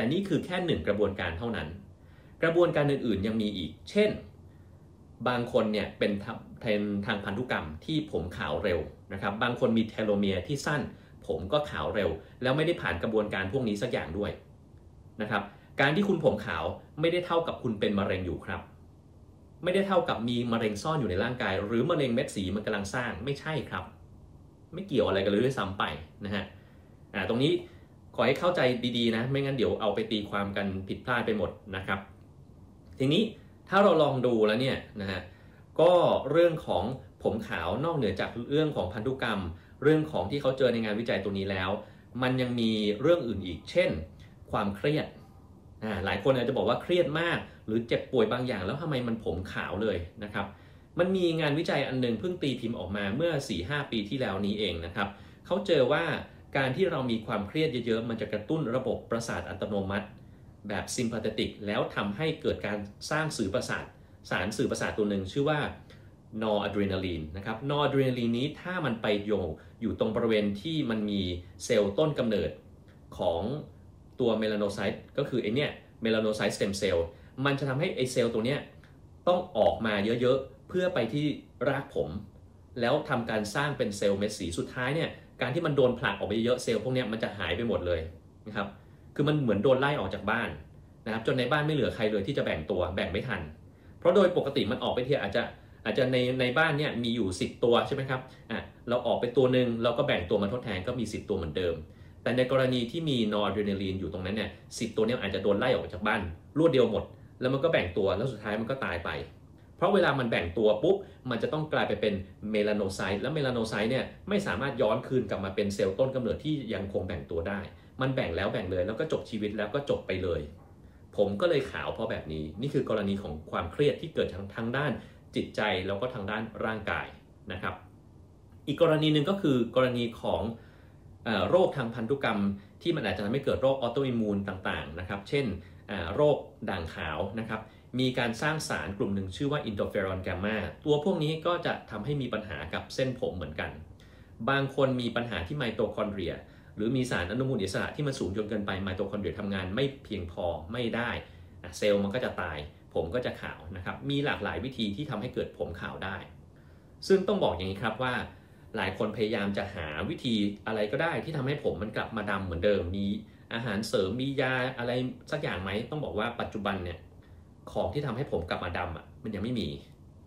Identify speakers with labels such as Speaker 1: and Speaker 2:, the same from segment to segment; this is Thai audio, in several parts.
Speaker 1: นี่คือแค่หนึ่งกระบวนการเท่านั้นกระบวนการอื่นๆยังมีอีกเช่นบางคนเนี่ยเป็นทางพันธุกรรมที่ผมขาวเร็วนะครับบางคนมีเทโลเมียร์ที่สั้นผมก็ขาวเร็วแล้วไม่ได้ผ่านกระบวนการพวกนี้สักอย่างด้วยนะครับการที่คุณผมขาวไม่ได้เท่ากับคุณเป็นมะเร็งอยู่ครับไม่ได้เท่ากับมีมะเร็งซ่อนอยู่ในร่างกายหรือมะเร็งเม็ดสีมันกำลังสร้างไม่ใช่ครับไม่เกี่ยวอะไรกันเลยด้วยซ้ำไปนะฮะตรงนี้ขอให้เข้าใจดีๆนะไม่งั้นเดี๋ยวเอาไปตีความกันผิดพลาดไปหมดนะครับทีนี้ถ้าเราลองดูแล้วเนี่ยนะฮะก็เรื่องของผมขาวนอกเหนือจากเรื่องของพันธุกรรมเรื่องของที่เขาเจอในงานวิจัยตัวนี้แล้วมันยังมีเรื่องอื่นอีกเช่นความเครียดหลายคนอาจจะบอกว่าเครียดมากหรือเจ็บป่วยบางอย่างแล้วทำไมมันผมขาวเลยนะครับมันมีงานวิจัยอันนึงเพิ่งตีพิมพ์ออกมาเมื่อ 4-5 ปีที่แล้วนี้เองนะครับเขาเจอว่าการที่เรามีความเครียดเยอะๆมันจะกระตุ้นระบบประสาทอัตโนมัติแบบซิมพาเทติกแล้วทำให้เกิดการสร้างสื่อประสาทสารสื่อประสาทตัวหนึ่งชื่อว่านอร์อะดรีนาลีนนะครับนอร์อะดรีนาลีนนี้ถ้ามันไปโยงอยู่ตรงบริเวณที่มันมีเซลล์ต้นกำเนิดของตัวเมลาโนไซต์ก็คือไอเนี้ยเมลาโนไซต์สเต็มเซลล์มันจะทำให้ไอเซลล์ตัวเนี้ยต้องออกมาเยอะๆเพื่อไปที่รากผมแล้วทำการสร้างเป็นเซลล์เม็ดสีสุดท้ายเนี่ยการที่มันโดนผลักออกไปเยอะเซลล์พวกนี้มันจะหายไปหมดเลยนะครับคือมันเหมือนโดนไล่ออกจากบ้านนะครับจนในบ้านไม่เหลือใครเลยที่จะแบ่งตัวแบ่งไม่ทันเพราะโดยปกติมันออกไปทีอาจจะในบ้านเนี่ยมีอยู่10ตัวใช่ไหมครับเราออกไปตัวหนึ่งเราก็แบ่งตัวมาทดแทนก็มี10ตัวเหมือนเดิมแต่ในกรณีที่มีนอร์อะดรีนาลีนอยู่ตรงนั้นเนี่ย10ตัวนี้อาจจะโดนไล่ออกจากบ้านรวดเดียวหมดแล้วมันก็แบ่งตัวแล้วสุดท้ายมันก็ตายไปเพราะเวลามันแบ่งตัวปุ๊บมันจะต้องกลายไปเป็นเมลาโนไซต์แล้วเมลาโนไซต์เนี่ยไม่สามารถย้อนคืนกลับมาเป็นเซลล์ต้นกำเนิดที่ยังคงแบ่งตัวได้มันแบ่งแล้วแบ่งเลยแล้วก็จบชีวิตแล้วก็จบไปเลยผมก็เลยขาวเพราะแบบนี้นี่คือกรณีของความเครียดที่เกิดทางด้านจิตใจแล้วก็ทางด้านร่างกายนะครับอีกกรณีหนึ่งก็คือกรณีของโรคทางพันธุกรรมที่มันอาจจะทำให้เกิดโรคออโตอิมมูนต่างๆนะครับเช่นโรคด่างขาวนะครับมีการสร้างสารกลุ่มหนึ่งชื่อว่าอินเตอร์เฟอรอนแกมมาตัวพวกนี้ก็จะทำให้มีปัญหากับเส้นผมเหมือนกันบางคนมีปัญหาที่ไมโตคอนเดรียหรือมีสารอนุมูลอิสระที่มันสูงจนเกินไปไมโตคอนเดรียทำงานไม่เพียงพอไม่ได้เซลล์มันก็จะตายผมก็จะขาวนะครับมีหลากหลายวิธีที่ทำให้เกิดผมขาวได้ซึ่งต้องบอกอย่างนี้ครับว่าหลายคนพยายามจะหาวิธีอะไรก็ได้ที่ทำให้ผมมันกลับมาดำเหมือนเดิมมีอาหารเสริมมียาอะไรสักอย่างไหมต้องบอกว่าปัจจุบันเนี่ยของที่ทำให้ผมกลับมาดำมันยังไม่มี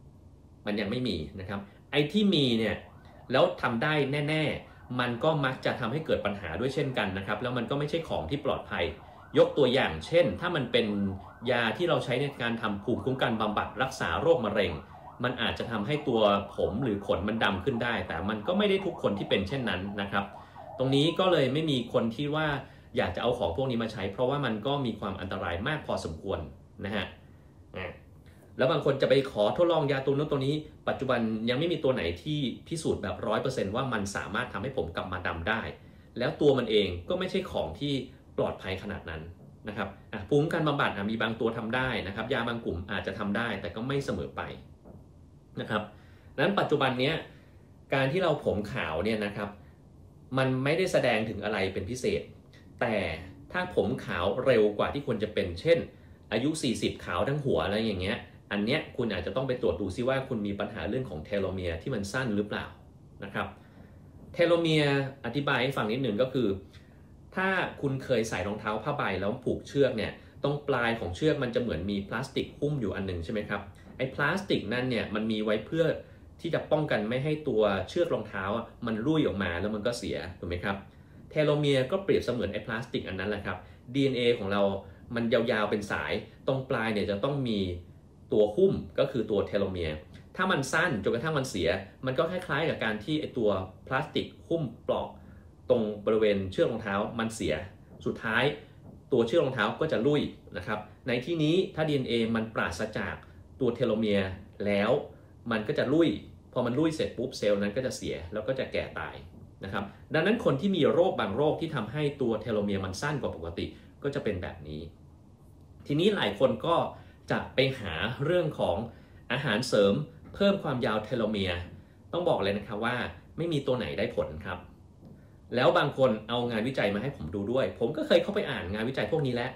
Speaker 1: นะครับไอ้ที่มีเนี่ยแล้วทำได้แน่ๆมันก็มักจะทำให้เกิดปัญหาด้วยเช่นกันนะครับแล้วมันก็ไม่ใช่ของที่ปลอดภัยยกตัวอย่างเช่นถ้ามันเป็นยาที่เราใช้ในการทำภูมิคุ้มกันบำบัดรักษาโรคมะเร็งมันอาจจะทำให้ตัวผมหรือขนมันดำขึ้นได้แต่มันก็ไม่ได้ทุกคนที่เป็นเช่นนั้นนะครับตรงนี้ก็เลยไม่มีคนที่ว่าอยากจะเอาของพวกนี้มาใช้เพราะว่ามันก็มีความอันตรายมากพอสมควรนะฮะแล้วบางคนจะไปขอทดลองยาตัวนู้นตัวนี้ปัจจุบันยังไม่มีตัวไหนที่พิสูจน์แบบ 100% ว่ามันสามารถทำให้ผมกลับมาดำได้แล้วตัวมันเองก็ไม่ใช่ของที่ปลอดภัยขนาดนั้นนะครับภูมิคุ้มกันบำบัดมีบางตัวทำได้นะครับยาบางกลุ่มอาจจะทำได้แต่ก็ไม่เสมอไปนะครับนั้นปัจจุบันนี้การที่เราผมขาวเนี่ยนะครับมันไม่ได้แสดงถึงอะไรเป็นพิเศษแต่ถ้าผมขาวเร็วกว่าที่ควรจะเป็นเช่นอายุ40ขาวทั้งหัวอะไรอย่างเงี้ยอันเนี้ยคุณอาจจะต้องไปตรวจดูซิว่าคุณมีปัญหาเรื่องของเทโลเมียร์ที่มันสั้นหรือเปล่านะครับเทโลเมียร์อธิบายให้ฟังนิดหนึ่งก็คือถ้าคุณเคยใส่รองเท้าผ้าใบแล้วผูกเชือกเนี่ยตรงปลายของเชือกมันจะเหมือนมีพลาสติกหุ้มอยู่อันหนึ่งใช่ไหมครับไอ้พลาสติกนั่นเนี่ยมันมีไว้เพื่อที่จะป้องกันไม่ให้ตัวเชือกรองเท้ามันรุ่ยออกมาแล้วมันก็เสียถูกไหมครับเทโลเมียร์ก็เปรียบเสมือนไอ้พลาสติกอันนั้นแหละครับ DNA ของเรามันยาวๆเป็นสายตรงปลายเนี่ยจะต้องมีตัวหุ้มก็คือตัวเทโลเมียร์ถ้ามันสั้นจนกระทั่งมันเสียมันก็คล้ายๆกับการที่ไอ้ตัวพลาสติกหุ้มปลอกตรงบริเวณเชือกรองเท้ามันเสียสุดท้ายตัวเชือกรองเท้าก็จะลุ่ยนะครับในที่นี้ถ้า DNA มันปราศจากตัวเทโลเมียร์แล้วมันก็จะลุ่ยพอมันลุ่ยเสร็จปุ๊บเซลล์นั้นก็จะเสียแล้วก็จะแก่ตายนะครับดังนั้นคนที่มีโรคบางโรคที่ทำให้ตัวเทโลเมียร์มันสั้นกว่าปกติก็จะเป็นแบบนี้ทีนี้หลายคนก็จะไปหาเรื่องของอาหารเสริมเพิ่มความยาวเทโลเมียร์ต้องบอกเลยนะครับว่าไม่มีตัวไหนได้ผลครับแล้วบางคนเอางานวิจัยมาให้ผมดูด้วยผมก็เคยเข้าไปอ่านงานวิจัยพวกนี้แล้ว